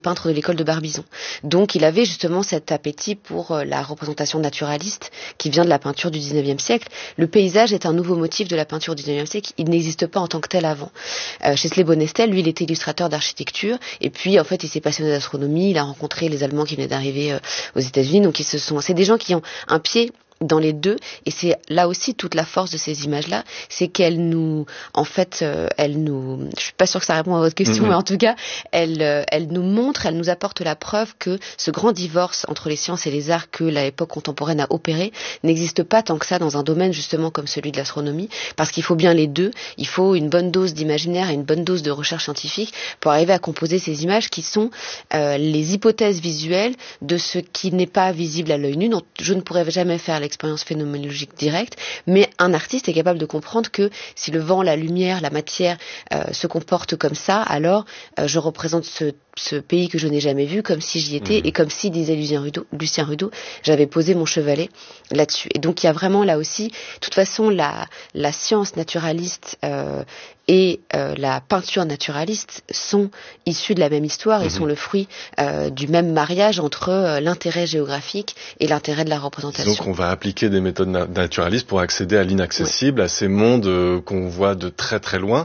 peintre de l'école de Barbizon. Donc il avait justement cet appétit pour la représentation naturaliste qui vient de la peinture du 19e siècle. Le paysage est un nouveau motif de la peinture du 19e siècle, il n'existe pas en tant que tel avant. Chez Bonestell, lui, il était illustrateur d'architecture et puis en fait il s'est passionné d'astronomie, il a rencontré les Allemands qui venaient d'arriver aux États-Unis, donc c'est des gens qui ont un pied dans les deux, et c'est là aussi toute la force de ces images-là, c'est qu'elles nous, en fait, je suis pas sûre que ça répond à votre question, mais en tout cas, elles nous montrent, elles nous apportent la preuve que ce grand divorce entre les sciences et les arts que l'époque contemporaine a opéré n'existe pas tant que ça dans un domaine justement comme celui de l'astronomie, parce qu'il faut bien les deux, il faut une bonne dose d'imaginaire et une bonne dose de recherche scientifique pour arriver à composer ces images qui sont les hypothèses visuelles de ce qui n'est pas visible à l'œil nu, dont je ne pourrais jamais faire expérience phénoménologique directe, mais un artiste est capable de comprendre que si le vent, la lumière, la matière se comportent comme ça, alors je représente ce pays que je n'ai jamais vu comme si j'y étais et comme si, disait Lucien Rudeau, j'avais posé mon chevalet là-dessus. Et donc il y a vraiment là aussi, de toute façon, la science naturaliste et la peinture naturaliste sont issues de la même histoire et sont le fruit du même mariage entre l'intérêt géographique et l'intérêt de la représentation. Donc on va appliquer des méthodes naturalistes pour accéder à l'inaccessible, à ces mondes qu'on voit de très très loin,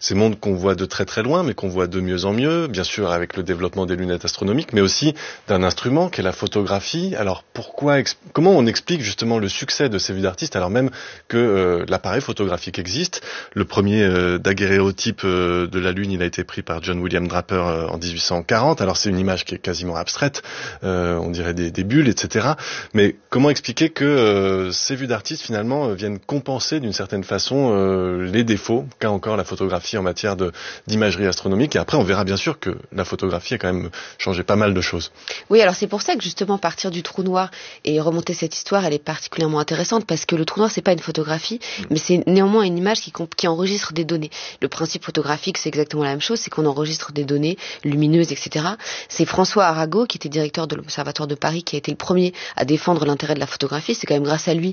mais qu'on voit de mieux en mieux, bien sûr avec le développement des lunettes astronomiques, mais aussi d'un instrument qu'est la photographie. Alors comment on explique justement le succès de ces vues d'artistes alors même que l'appareil photographique existe? Le premier daguerréotype de la Lune, il a été pris par John William Draper en 1840. Alors c'est une image qui est quasiment abstraite, on dirait des bulles, etc. Mais comment expliquer que ces vues d'artistes finalement viennent compenser d'une certaine façon les défauts qu'a encore la photographie en matière d'imagerie astronomique? Et après on verra bien sûr que la photographie a quand même changé pas mal de choses. Oui, alors c'est pour ça que justement partir du trou noir et remonter cette histoire, elle est particulièrement intéressante parce que le trou noir c'est pas une photographie, mais c'est néanmoins une image qui enregistre des données. Le principe photographique c'est exactement la même chose, c'est qu'on enregistre des données lumineuses, etc. C'est François Arago qui était directeur de l'Observatoire de Paris qui a été le premier à défendre l'intérêt de la photographie. C'est quand même grâce à lui,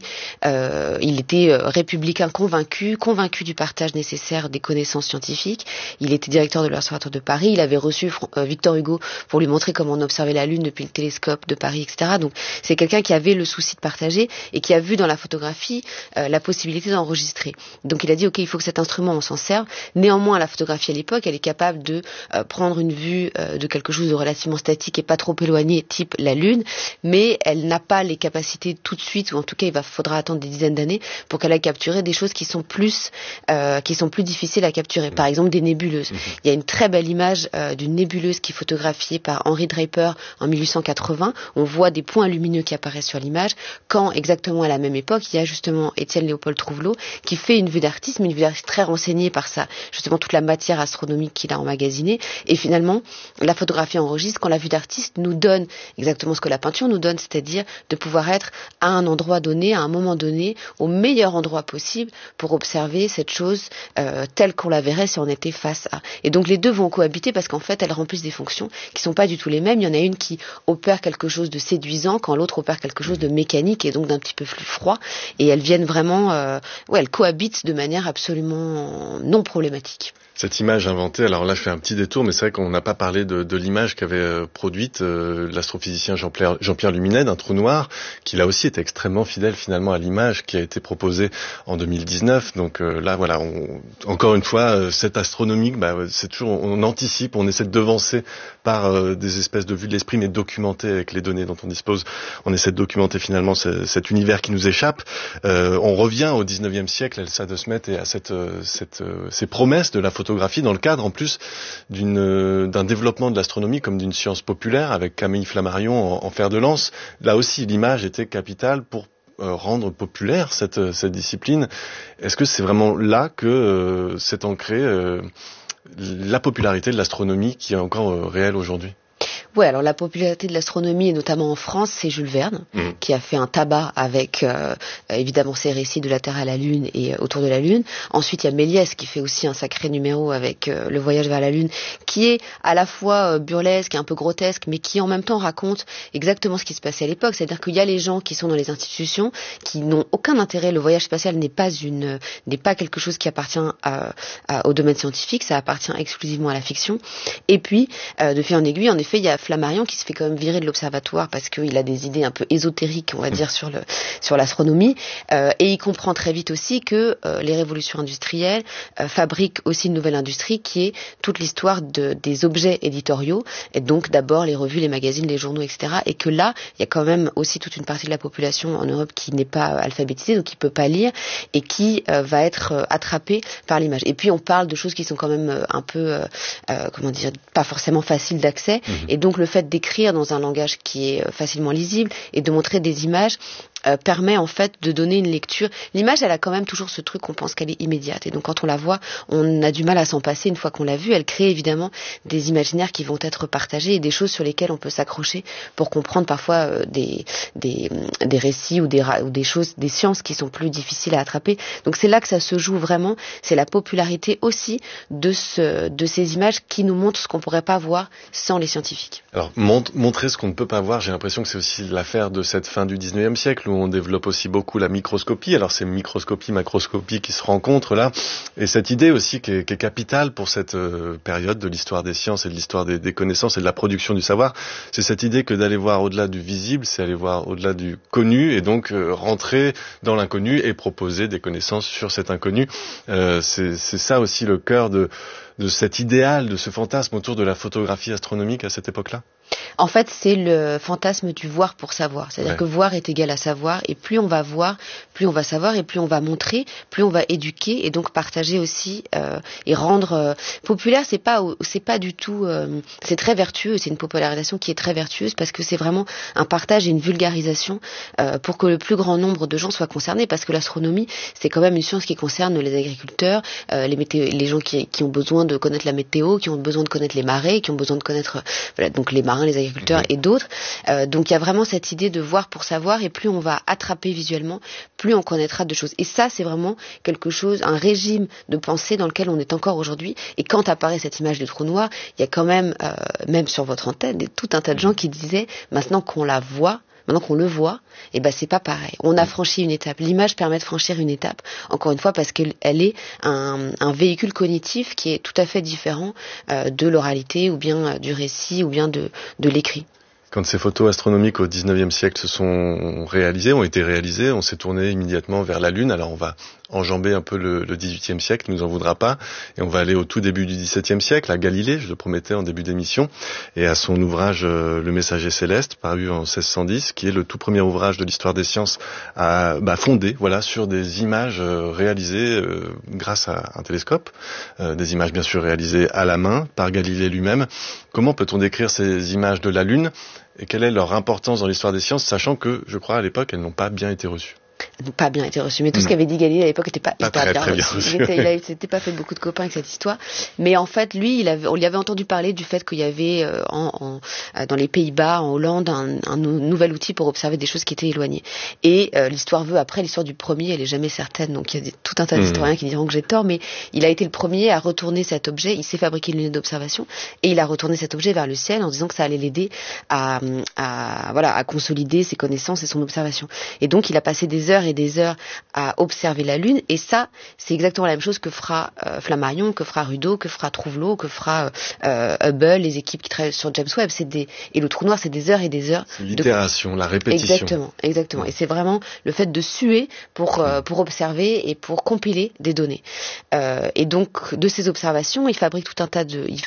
il était républicain convaincu du partage nécessaire des connaissances scientifiques. Il était directeur de l'Observatoire de Paris, il avait reçu Victor Hugo pour lui montrer comment on observait la Lune depuis le télescope de Paris, etc. Donc c'est quelqu'un qui avait le souci de partager et qui a vu dans la photographie la possibilité d'enregistrer. Donc il a dit ok, il faut que cet instrument on s'en serve. Néanmoins la photographie à l'époque elle est capable de prendre une vue de quelque chose de relativement statique et pas trop éloigné, type la Lune, mais elle n'a pas les capacités tout de suite, ou en tout cas faudra attendre des dizaines d'années pour qu'elle ait capturé des choses qui sont plus difficiles à capturer. Par exemple des nébuleuses. Il y a une très belle image d'une nébuleuse qui est photographiée par Henry Draper en 1880. On voit des points lumineux qui apparaissent sur l'image, quand exactement à la même époque, il y a justement Étienne Léopold Trouvelot qui fait une vue d'artiste, mais une vue d'artiste très renseignée par justement toute la matière astronomique qu'il a emmagasinée. Et finalement, la photographie enregistre quand la vue d'artiste nous donne exactement ce que la peinture nous donne, c'est-à-dire de pouvoir être à un endroit donné, à un moment donné, au meilleur endroit possible pour observer cette chose telle qu'on la verrait si on était face à. Et donc les deux vont cohabiter parce qu'en fait elles remplissent des fonctions qui sont pas du tout les mêmes. Il y en a une qui opère quelque chose de séduisant quand l'autre opère quelque chose de mécanique et donc d'un petit peu plus froid. Et elles viennent vraiment, elles cohabitent de manière absolument non problématique. Cette image inventée, alors là je fais un petit détour, mais c'est vrai qu'on n'a pas parlé de l'image qu'avait produite l'astrophysicien Jean-Pierre Luminet d'un trou noir, qui là aussi était extrêmement fidèle finalement à l'image qui a été proposée en 2019. Donc là voilà, encore une fois, cette astronomie, c'est toujours, on anticipe, on essaie de devancer par des espèces de vues de l'esprit, mais documenter avec les données dont on dispose. On essaie de documenter finalement cet univers qui nous échappe. On revient au 19e siècle, Elsa de Smet, et à ces promesses de la photographie dans le cadre en plus d'un développement de l'astronomie comme d'une science populaire avec Camille Flammarion en fer de lance. Là aussi l'image était capitale pour rendre populaire cette discipline. Est-ce que c'est vraiment là que s'est ancrée la popularité de l'astronomie qui est encore réelle aujourd'hui? Ouais, alors la popularité de l'astronomie, et notamment en France, c'est Jules Verne, qui a fait un tabac avec évidemment ses récits de la Terre à la Lune et autour de la Lune. Ensuite, il y a Méliès qui fait aussi un sacré numéro avec le voyage vers la Lune, qui est à la fois burlesque et un peu grotesque, mais qui en même temps raconte exactement ce qui se passait à l'époque. C'est-à-dire qu'il y a les gens qui sont dans les institutions, qui n'ont aucun intérêt. Le voyage spatial n'est pas quelque chose qui appartient au domaine scientifique, ça appartient exclusivement à la fiction. Et puis, de fil en aiguille, en effet, il y a Flammarion qui se fait quand même virer de l'observatoire parce qu'il a des idées un peu ésotériques, on va dire, sur l'astronomie. Et il comprend très vite aussi que les révolutions industrielles fabriquent aussi une nouvelle industrie qui est toute l'histoire des objets éditoriaux, et donc d'abord les revues, les magazines, les journaux, etc. Et que là, il y a quand même aussi toute une partie de la population en Europe qui n'est pas alphabétisée, donc qui peut pas lire, et qui va être attrapée par l'image. Et puis on parle de choses qui sont quand même un peu, pas forcément faciles d'accès, et donc le fait d'écrire dans un langage qui est facilement lisible et de montrer des images permet en fait de donner une lecture. L'image, elle a quand même toujours ce truc qu'on pense qu'elle est immédiate, et donc quand on la voit, on a du mal à s'en passer une fois qu'on l'a vue. Elle crée évidemment des imaginaires qui vont être partagés et des choses sur lesquelles on peut s'accrocher pour comprendre parfois des récits ou des choses, des sciences qui sont plus difficiles à attraper. Donc c'est là que ça se joue vraiment, c'est la popularité aussi de ces images qui nous montrent ce qu'on pourrait pas voir sans les scientifiques. Alors montrer ce qu'on ne peut pas voir, j'ai l'impression que c'est aussi l'affaire de cette fin du 19e siècle où on développe aussi beaucoup la microscopie. Alors c'est microscopie, macroscopie qui se rencontrent là, et cette idée aussi qui est capitale pour cette période de l'histoire des sciences et de l'histoire des connaissances et de la production du savoir, c'est cette idée que d'aller voir au-delà du visible, c'est aller voir au-delà du connu, et donc rentrer dans l'inconnu et proposer des connaissances sur cet inconnu. C'est ça aussi le cœur de cet idéal, de ce fantasme autour de la photographie astronomique à cette époque-là. En fait, c'est le fantasme du voir pour savoir. C'est-à-dire que voir est égal à savoir, et plus on va voir, plus on va savoir, et plus on va montrer, plus on va éduquer, et donc partager aussi et rendre populaire. C'est pas du tout. C'est très vertueux. C'est une popularisation qui est très vertueuse parce que c'est vraiment un partage et une vulgarisation pour que le plus grand nombre de gens soient concernés. Parce que l'astronomie, c'est quand même une science qui concerne les agriculteurs, les gens qui ont besoin de connaître la météo, qui ont besoin de connaître les marées, qui ont besoin de connaître donc les marins, les agriculteurs et d'autres. Donc il y a vraiment cette idée de voir pour savoir, et plus on va attraper visuellement, plus on connaîtra de choses. Et ça, c'est vraiment quelque chose, un régime de pensée dans lequel on est encore aujourd'hui. Et quand apparaît cette image du trou noir, il y a quand même, même sur votre antenne, tout un tas de gens qui disaient, maintenant qu'on le voit, et ben c'est pas pareil. On a franchi une étape. L'image permet de franchir une étape, encore une fois, parce qu'elle est un véhicule cognitif qui est tout à fait différent de l'oralité, ou bien du récit, ou bien de l'écrit. Quand ces photos astronomiques au 19e siècle ont été réalisées, on s'est tourné immédiatement vers la Lune. Alors on va enjamber un peu le 18e siècle, nous en voudra pas, et on va aller au tout début du 17e siècle, à Galilée, je le promettais en début d'émission, et à son ouvrage Le Messager céleste, paru en 1610, qui est le tout premier ouvrage de l'histoire des sciences fondé sur des images réalisées grâce à un télescope, des images bien sûr réalisées à la main par Galilée lui-même. Comment peut-on décrire ces images de la Lune et quelle est leur importance dans l'histoire des sciences, sachant que, je crois, à l'époque, elles n'ont pas bien été reçues? Pas bien été reçu, mais tout ce qu'avait dit Galilée à l'époque n'était pas très bien reçu. Il s'était pas fait beaucoup de copains avec cette histoire, mais en fait lui, on lui avait entendu parler du fait qu'il y avait dans les Pays-Bas, en Hollande, un nouvel outil pour observer des choses qui étaient éloignées. Et l'histoire du premier, elle est jamais certaine, donc il y a tout un tas d'historiens qui diront que j'ai tort, mais il a été le premier à retourner cet objet. Il s'est fabriqué une lunette d'observation et il a retourné cet objet vers le ciel en disant que ça allait l'aider à consolider ses connaissances et son observation. Et donc il a passé des heures et des heures à observer la Lune, et ça, c'est exactement la même chose que fera Flammarion, que fera Rudeau, que fera Trouvelot, que fera Hubble, les équipes qui travaillent sur James Webb. Et le trou noir, c'est des heures et des heures. L'itération, la répétition. Exactement. Et c'est vraiment le fait de suer pour observer et pour compiler des données. Et donc, de ces observations, il ferait tout un tas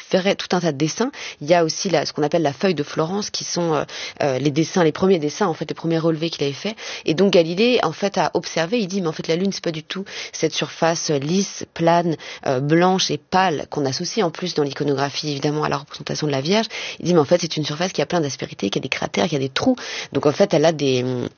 de dessins. Il y a aussi ce qu'on appelle la feuille de Florence, qui sont les premiers dessins, en fait, les premiers relevés qu'il avait fait. Et donc, Galilée, en fait, a observé, il dit, mais en fait, la Lune, c'est pas du tout cette surface lisse, plane, blanche et pâle qu'on associe en plus dans l'iconographie, évidemment, à la représentation de la Vierge. Il dit, mais en fait, c'est une surface qui a plein d'aspérités, qui a des cratères, qui a des trous. Donc, en fait, elle a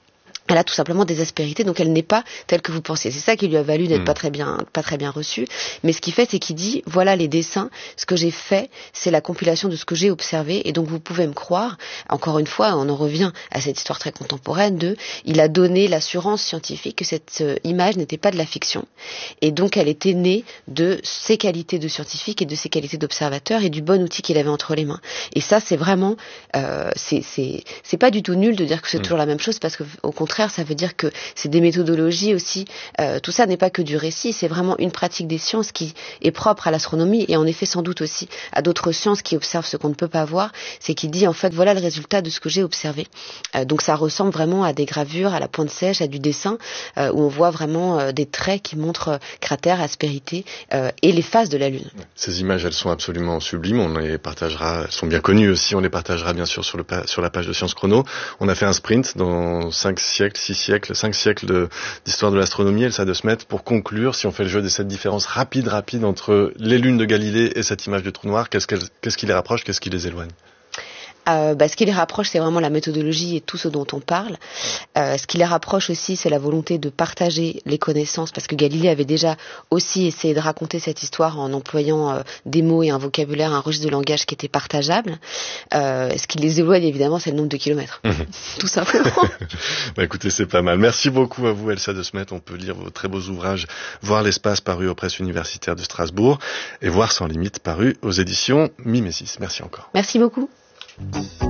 Elle a tout simplement des aspérités, donc elle n'est pas telle que vous pensiez. C'est ça qui lui a valu d'être pas très bien reçue. Mais ce qu'il fait, c'est qu'il dit, voilà les dessins, ce que j'ai fait, c'est la compilation de ce que j'ai observé, et donc vous pouvez me croire. Encore une fois, on en revient à cette histoire très contemporaine il a donné l'assurance scientifique que cette image n'était pas de la fiction. Et donc elle était née de ses qualités de scientifique et de ses qualités d'observateur et du bon outil qu'il avait entre les mains. Et ça, c'est vraiment, c'est pas du tout nul de dire que c'est toujours la même chose, parce que au contraire, ça veut dire que c'est des méthodologies aussi. Tout ça n'est pas que du récit, c'est vraiment une pratique des sciences qui est propre à l'astronomie et en effet sans doute aussi à d'autres sciences qui observent ce qu'on ne peut pas voir. C'est qu'il dit en fait voilà le résultat de ce que j'ai observé. Donc ça ressemble vraiment à des gravures, à la pointe sèche, à du dessin où on voit vraiment des traits qui montrent cratères, aspérités et les phases de la Lune. Ces images, elles sont absolument sublimes. On les partagera, elles sont bien connues aussi. On les partagera bien sûr sur la page de Science Chrono. On a fait un sprint dans 5 siècles d'histoire de l'astronomie, Elsa de Smet, pour conclure, si on fait le jeu de cette différence rapide entre les lunes de Galilée et cette image du trou noir, qu'est-ce qui les rapproche, qu'est-ce qui les éloigne? Ce qui les rapproche, c'est vraiment la méthodologie et tout ce dont on parle. Ce qui les rapproche aussi, c'est la volonté de partager les connaissances, parce que Galilée avait déjà aussi essayé de raconter cette histoire en employant des mots et un vocabulaire, un registre de langage qui était partageable. Ce qui les éloigne, évidemment, c'est le nombre de kilomètres. Tout simplement. Écoutez, c'est pas mal. Merci beaucoup à vous, Elsa de Smet. On peut lire vos très beaux ouvrages, Voir l'espace, paru aux presses universitaires de Strasbourg, et Voir sans limite, paru aux éditions Mimesis. Merci encore. Merci beaucoup.